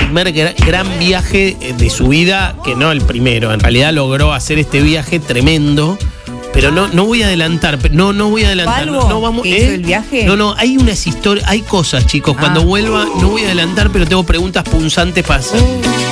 primer gran viaje de su vida, que no el primero. En realidad logró hacer este viaje tremendo. Pero no voy a adelantar, no voy a adelantar. No vamos, ¿que hizo el viaje? No, hay unas historias, hay cosas, chicos. Cuando vuelva, no voy a adelantar, pero tengo preguntas punzantes para hacer.